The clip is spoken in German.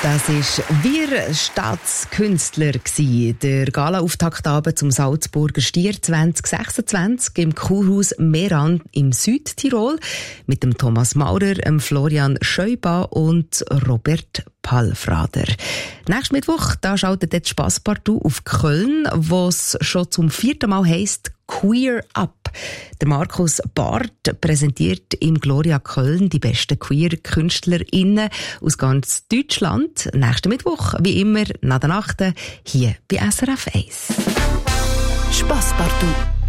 Das war «Wir Staatskünstler», der Gala-Auftaktabend zum Salzburger Stier 2026 im Kurhaus Meran im Südtirol mit dem Thomas Maurer, Florian Scheuba und Robert Palfrader. Nächsten Mittwoch da schaltet jetzt Spasspartout auf Köln, wo es schon zum 4. Mal heisst «Queer Up». Der Markus Barth präsentiert im Gloria Köln die besten Queer-KünstlerInnen aus ganz Deutschland. Nächsten Mittwoch, wie immer, nach der Nacht, hier bei SRF 1. Spasspartout.